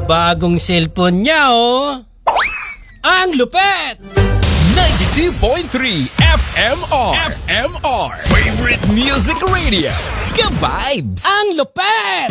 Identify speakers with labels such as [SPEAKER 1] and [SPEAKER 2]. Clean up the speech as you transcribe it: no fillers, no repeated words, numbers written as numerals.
[SPEAKER 1] Bagong cellphone niya, oh. Ang lupet!
[SPEAKER 2] 92.3 FMR. Favorite Music Radio. Ka-vibes!
[SPEAKER 1] Ang lupet!